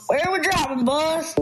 Where we dropping, boss?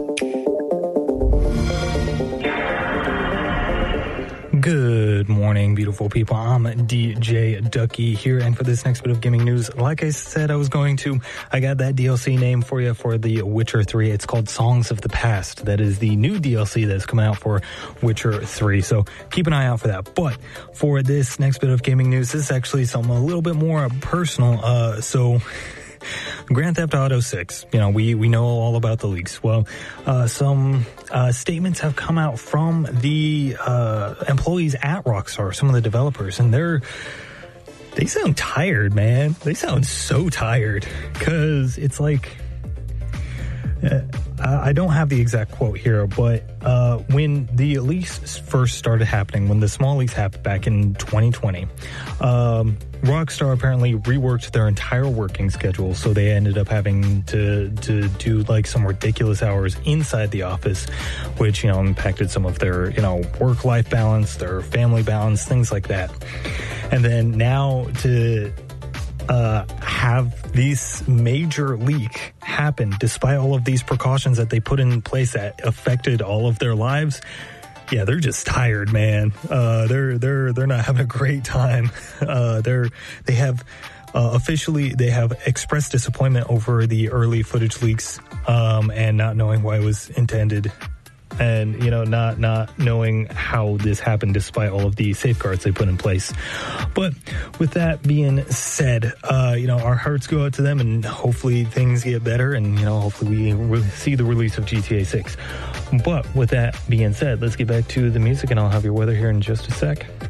Good morning, beautiful people. I'm DJ Ducky here, and for this next bit of gaming news, like I said I was going to, I got that DLC name for you for The Witcher 3. It's called Songs of the Past. That is the new DLC that's coming out for Witcher 3, so keep an eye out for that. But for this next bit of gaming news, this is actually something a little bit more personal. So Grand Theft Auto 6, we know all about the leaks. Well, some statements have come out from the employees at Rockstar, some of the developers, and they sound tired, man. They sound so tired, because it's like, I don't have the exact quote here, but when the leaks first started happening, when the small leaks happened back in 2020, Rockstar apparently reworked their entire working schedule, so they ended up having to do like some ridiculous hours inside the office, which, impacted some of their, work-life balance, their family balance, things like that. And then now to have this major leak happen despite all of these precautions that they put in place that affected all of their lives. Yeah, they're just tired, man. They're not having a great time. They have expressed disappointment over the early footage leaks, and not knowing why it was intended, and not knowing how this happened despite all of the safeguards they put in place. But with that being said, our hearts go out to them, and hopefully things get better, and hopefully we see the release of GTA 6. But with that being said, let's get back to the music, and I'll have your weather here in just a sec.